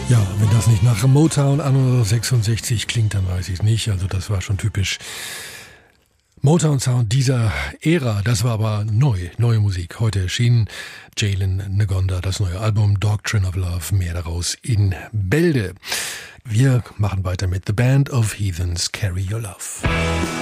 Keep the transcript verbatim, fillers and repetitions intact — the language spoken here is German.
Ja, wenn das nicht nach Motown Anno sechsundsechzig klingt, dann weiß ich es nicht. Also das war schon typisch Motown-Sound dieser Ära. Das war aber neu, neue Musik. Heute erschien Jalen Ngonda, das neue Album Doctrine of Love. Mehr daraus in Bälde. Wir machen weiter mit The Band of Heathens, Carry Your Love.